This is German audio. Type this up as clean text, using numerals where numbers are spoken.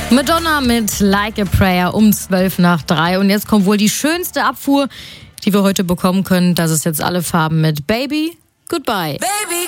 Madonna mit Like a Prayer um 2:12. Und jetzt kommt wohl die schönste Abfuhr, die wir heute bekommen können. Das ist jetzt alle Farben mit Baby Goodbye. Baby